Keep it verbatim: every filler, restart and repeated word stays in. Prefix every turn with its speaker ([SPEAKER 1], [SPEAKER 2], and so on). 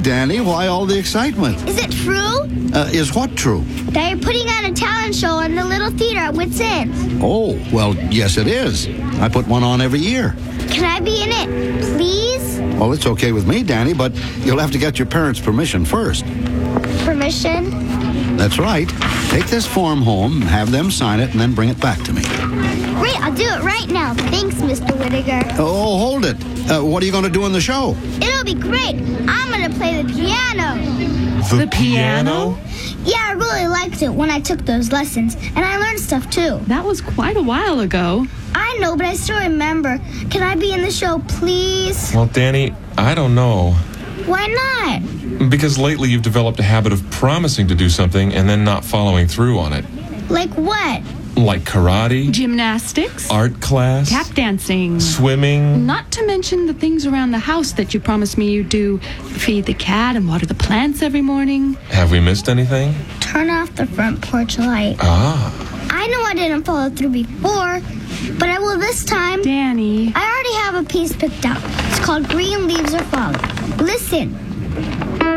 [SPEAKER 1] Danny. Why all the excitement?
[SPEAKER 2] Is it true?
[SPEAKER 1] Uh, is what true?
[SPEAKER 2] That you're putting on a talent show in the Little Theater at Wits End.
[SPEAKER 1] Oh, well, yes, it is. I put one on every year.
[SPEAKER 2] Can I be in it, please?
[SPEAKER 1] Well, it's okay with me, Danny, but you'll have to get your parents' permission first.
[SPEAKER 2] Permission?
[SPEAKER 1] That's right. Take this form home, have them sign it, and then bring it back to me.
[SPEAKER 2] Great, I'll do it right now. Thanks, Mister Whittaker.
[SPEAKER 1] Oh, hold it. Uh, what are you going to do in the show?
[SPEAKER 2] It'll be great. I'm going to play the piano.
[SPEAKER 3] The, the piano? piano?
[SPEAKER 2] Yeah, I really liked it when I took those lessons, and I learned stuff, too.
[SPEAKER 4] That was quite a while ago.
[SPEAKER 2] I know, but I still remember. Can I be in the show, please?
[SPEAKER 3] Well, Danny, I don't know.
[SPEAKER 2] Why not?
[SPEAKER 3] Because lately you've developed a habit of promising to do something and then not following through on it.
[SPEAKER 2] Like what?
[SPEAKER 3] Like karate,
[SPEAKER 4] gymnastics,
[SPEAKER 3] art class,
[SPEAKER 4] tap dancing,
[SPEAKER 3] swimming.
[SPEAKER 4] Not to mention the things around the house that you promised me you'd do. Feed the cat and water the plants every morning.
[SPEAKER 3] Have we missed anything?
[SPEAKER 2] Turn off the front porch light.
[SPEAKER 3] Ah.
[SPEAKER 2] I know I didn't follow through before, but I will this time.
[SPEAKER 4] Danny.
[SPEAKER 2] I already have a piece picked out. It's called Green Leaves Are Falling. Listen.